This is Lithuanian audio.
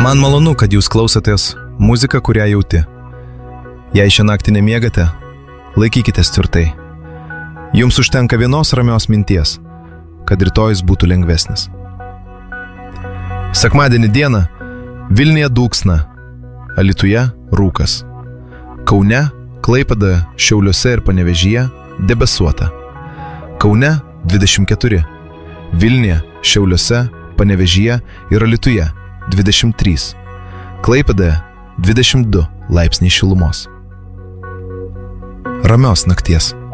Man malonu, kad jūs klausotės muziką, kurią jauti. Jei šią naktį nemiegate, laikykitės tvirtai. Jums užtenka vienos ramios minties, kad rytojus būtų lengvesnis. Sekmadienį dieną Vilniuje dūksna, Alytuje rūkas. Kaune, Klaipėdoje, Šiauliuose ir Panevėžyje debesuota. Kaune 24, Vilniuje, Šiauliuose, Panevėžyje ir Alytuje 23, Klaipėdoje 22 laipsniai šilumos. Ramios nakties.